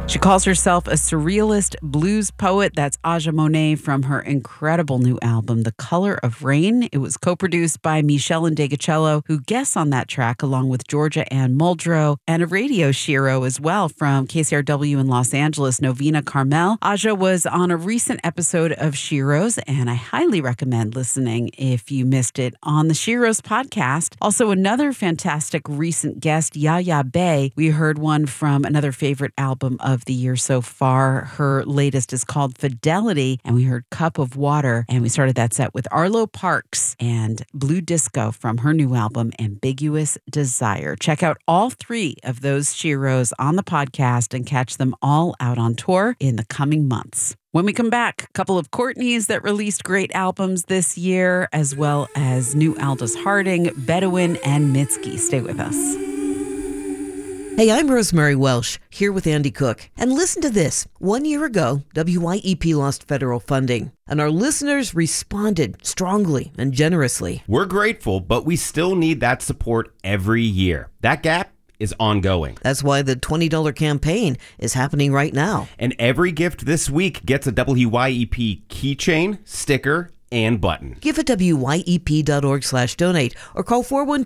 She calls herself a surrealist blues poet. That's Aja Monet from her incredible new album, The Color of Rain. It was co-produced by Michelle Ndegeocello, who guests on that track along with Georgia Ann Muldrow, and a radio shiro as well from KCRW in Los Angeles, Novena Carmel. Aja was on a recent episode of Shiros, and I highly recommend listening if you missed it on the Shiros podcast. Also, another fantastic recent guest, Yaya Bey. We heard one from another favorite album of the year so far. Her latest is called Fidelity, and we heard Cup of Water, and we started that set with Arlo Parks and Blue Disco from her new album Ambiguous Desire. Check out all three of those Shiros on the podcast and catch them all out on tour in the coming months. When we come back, a couple of Courtneys that released great albums this year, as well as new Aldous Harding, Bedouin, and Mitski. Stay with us. Hey, I'm Rosemary Welsh, here with Andy Cook. And listen to this. 1 year ago, WYEP lost federal funding, and our listeners responded strongly and generously. We're grateful, but we still need that support every year. That gap is ongoing. That's why the $20 campaign is happening right now. And every gift this week gets a WYEP keychain, sticker, and button. Give at WYEP.org/donate or call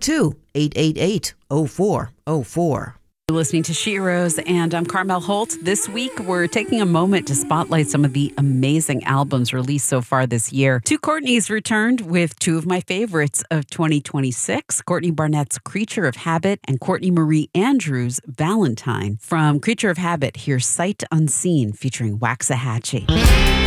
412-888-0404. You're listening to Shiros, and I'm Carmel Holt. This week, we're taking a moment to spotlight some of the amazing albums released so far this year. Two Courtneys returned with two of my favorites of 2026, Courtney Barnett's Creature of Habit and Courtney Marie Andrews' Valentine. From Creature of Habit, here's Sight Unseen featuring Waxahachie.